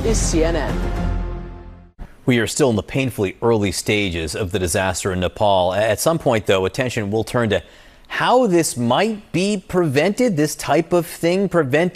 is CNN. We are still in the painfully early stages of the disaster in Nepal. At some point, though, attention will turn to how this might be prevented, this type of thing prevented.